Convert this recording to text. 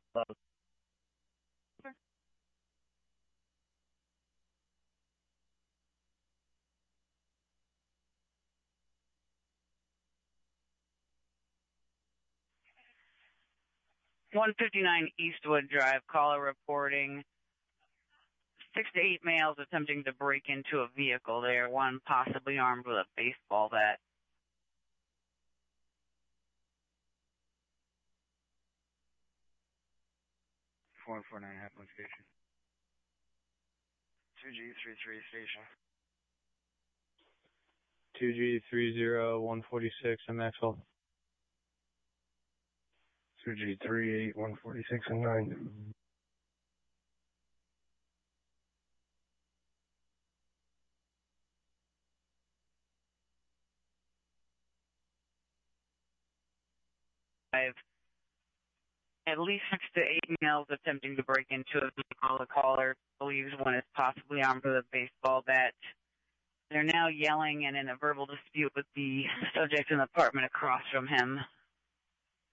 Hello. 159 Eastwood Drive, caller reporting 6 to 8 males attempting to break into a vehicle there, one possibly armed with a baseball bat. 4149 Halfmoon Station. 2G33 Station. 2G30146 in Maxwell. 2G38146 and 9. At least 6 to 8 males attempting to break into a vehicle. The caller believes one is possibly armed with a baseball bat. They're now yelling and in a verbal dispute with the subject in the apartment across from him.